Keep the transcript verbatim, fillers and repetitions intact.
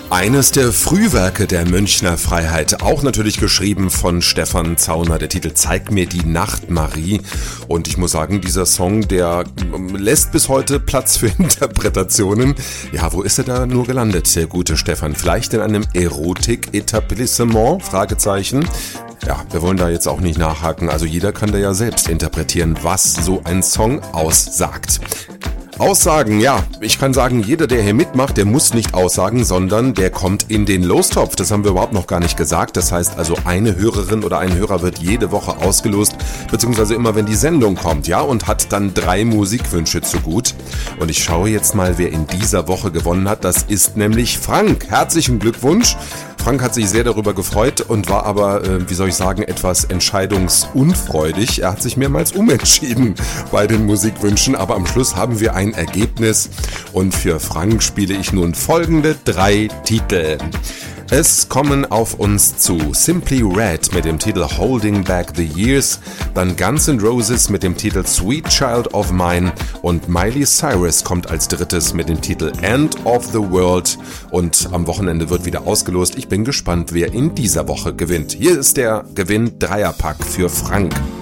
Eines der Frühwerke der Münchner Freiheit, auch natürlich geschrieben von Stefan Zauner, der Titel Zeig mir die Nacht, Marie. Und ich muss sagen, dieser Song, der lässt bis heute Platz für Interpretationen. Ja, wo ist er da nur gelandet, der gute Stefan? Vielleicht in einem Erotik-Etablissement? Fragezeichen. Ja, wir wollen da jetzt auch nicht nachhaken, also jeder kann da ja selbst interpretieren, was so ein Song aussagt. Aussagen, ja, ich kann sagen, jeder, der hier mitmacht, der muss nicht aussagen, sondern der kommt in den Lostopf. Das haben wir überhaupt noch gar nicht gesagt. Das heißt also, eine Hörerin oder ein Hörer wird jede Woche ausgelost, beziehungsweise immer, wenn die Sendung kommt, ja, und hat dann drei Musikwünsche zu gut. Und ich schaue jetzt mal, wer in dieser Woche gewonnen hat. Das ist nämlich Frank. Herzlichen Glückwunsch. Frank hat sich sehr darüber gefreut und war aber, äh, wie soll ich sagen, etwas entscheidungsunfreudig. Er hat sich mehrmals umentschieden bei den Musikwünschen, aber am Schluss haben wir ein Ergebnis und für Frank spiele ich nun folgende drei Titel. Es kommen auf uns zu Simply Red mit dem Titel Holding Back the Years, dann Guns N' Roses mit dem Titel Sweet Child of Mine und Miley Cyrus kommt als drittes mit dem Titel End of the World und am Wochenende wird wieder ausgelost. Ich bin gespannt, wer in dieser Woche gewinnt. Hier ist der Gewinn Dreierpack für Frank.